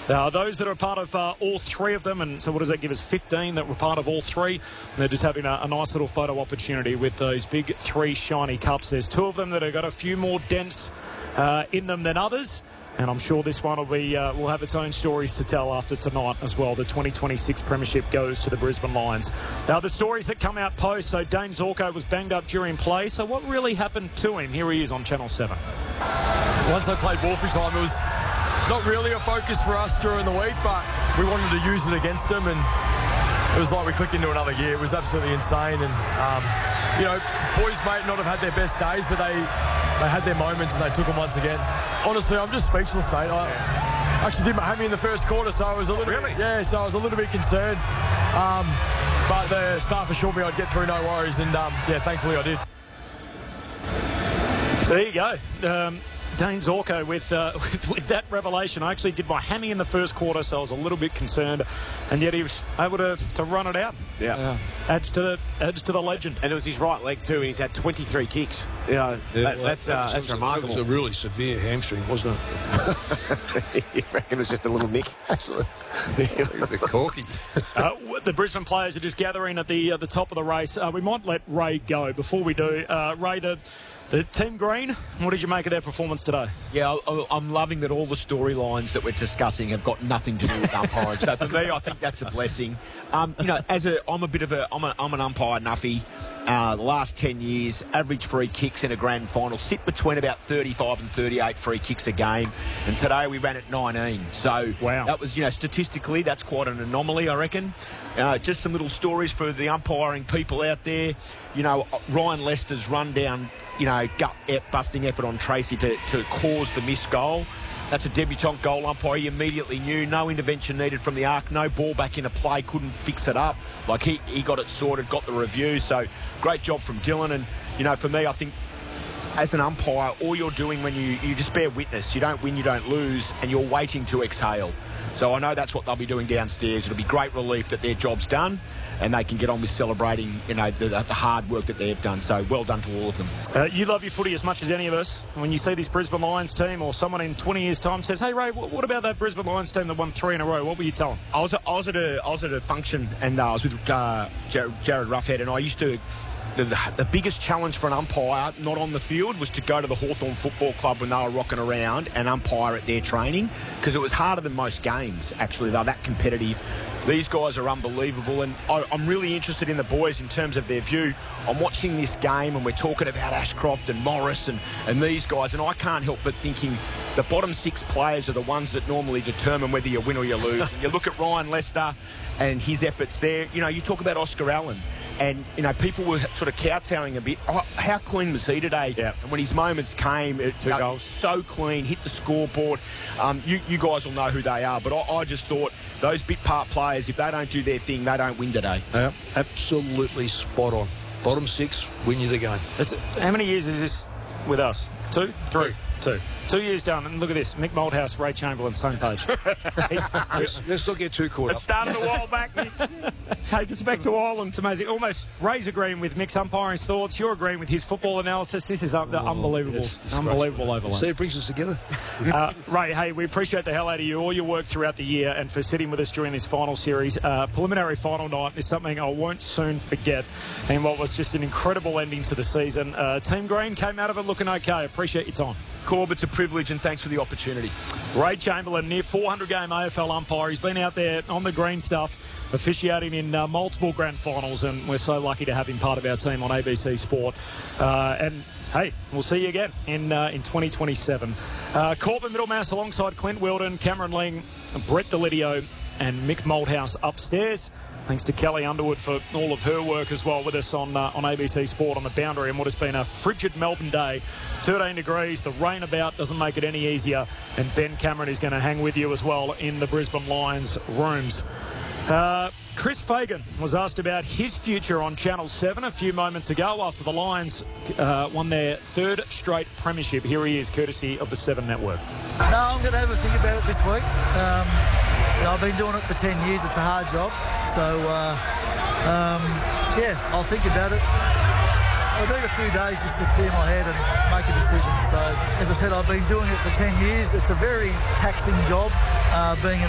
Those that are part of all three of them, and so what does that give us? 15 that were part of all three. And they're just having a nice little photo opportunity with those big 3 shiny cups. There's 2 of them that have got a few more dents in them than others. And I'm sure this one will have its own stories to tell after tonight as well. The 2026 Premiership goes to the Brisbane Lions. Now, the stories that come out post, so Dane Zorko was banged up during play. So what really happened to him? Here he is on Channel 7. Once I played ball free time, it was not really a focus for us during the week, but we wanted to use it against them, and it was like we clicked into another gear. It was absolutely insane, and boys may not have had their best days, but they had their moments and they took them once again. Honestly, I'm just speechless, mate. I actually did my hammy in the first quarter, so I was a little bit concerned. But the staff assured me I'd get through, no worries, and thankfully I did. So there you go. Dane Zorko with that revelation. I actually did my hammy in the first quarter, so I was a little bit concerned, and yet he was able to run it out. Yeah. Adds to the legend. And it was his right leg too, and he's had 23 kicks. That's remarkable. It was a really severe hamstring, wasn't it? You reckon it was just a little nick? Absolutely. It was a corky. The Brisbane players are just gathering at the top of the race. We might let Ray go. Before we do, Ray, the Team Green, what did you make of their performance today? Yeah, I'm loving that all the storylines that we're discussing have got nothing to do with umpiring. So for me, I think that's a blessing. I'm an umpire nuffy. The last 10 years, average free kicks in a grand final sit between about 35 and 38 free kicks a game. And today we ran at 19. So wow. That was, statistically, that's quite an anomaly, I reckon. Just some little stories for the umpiring people out there. Ryan Lester's run down, gut-busting effort on Tracy to cause the missed goal. That's a debutant goal umpire. He immediately knew. No intervention needed from the arc. No ball back into play. Couldn't fix it up. He got it sorted, got the review. So great job from Dylan. And, for me, I think as an umpire, all you're doing when you just bear witness. You don't win, you don't lose, and you're waiting to exhale. So I know that's what they'll be doing downstairs. It'll be great relief that their job's done, and they can get on with celebrating, the hard work that they've done. So well done to all of them. You love your footy as much as any of us. When you see this Brisbane Lions team, or someone in 20 years' time says, "Hey Ray, what about that Brisbane Lions team that won 3 in a row?" What were you telling? I was at a function, and I was with Jared Ruffhead, and I used to. The biggest challenge for an umpire, not on the field, was to go to the Hawthorn Football Club when they were rocking around and umpire at their training, because it was harder than most games, actually. They're that competitive. These guys are unbelievable, and I'm really interested in the boys in terms of their view. I'm watching this game, and we're talking about Ashcroft and Morris and these guys, and I can't help but thinking the bottom 6 players are the ones that normally determine whether you win or you lose. And you look at Ryan Lester and his efforts there. You talk about Oscar Allen. And, people were sort of kowtowing a bit. Oh, how clean was he today? Yeah. And when his moments came, 2 goals. So clean, hit the scoreboard. You guys will know who they are. But I just thought those bit part players, if they don't do their thing, they don't win today. Yeah, absolutely spot on. Bottom 6, win you the game. How many years is this with us? 2? 3? 2. 2 years done, and look at this. Mick Malthouse, Ray Chamberlain, same page. Let's not get too caught up. It started a while back. Take us back to Ireland. It's amazing. Almost Ray's agreeing with Mick's umpiring thoughts. You're agreeing with his football analysis. This is unbelievable. Unbelievable overload. See, it brings us together. Ray, hey, we appreciate the hell out of you, all your work throughout the year, and for sitting with us during this final series. Preliminary final night is something I won't soon forget, and what was just an incredible ending to the season. Team Green came out of it looking okay. Appreciate your time. Corb, it's a privilege, and thanks for the opportunity. Ray Chamberlain, near 400-game AFL umpire. He's been out there on the green stuff, officiating in multiple grand finals, and we're so lucky to have him part of our team on ABC Sport. And hey, we'll see you again in 2027. Corbin Middlemass alongside Clint Wilden, Cameron Ling, Brett Delidio, and Mick Malthouse upstairs. Thanks to Kelly Underwood for all of her work as well with us on ABC Sport on the boundary, and what has been a frigid Melbourne day. 13 degrees, the rain about doesn't make it any easier, and Ben Cameron is going to hang with you as well in the Brisbane Lions rooms. Chris Fagan was asked about his future on Channel 7 a few moments ago after the Lions won their 3rd straight premiership. Here he is, courtesy of the 7 Network. No, I'm going to have a think about it this week. I've been doing it for 10 years. It's a hard job. So, I'll think about it. I'll need a few days just to clear my head and make a decision. So, as I said, I've been doing it for 10 years. It's a very taxing job, being an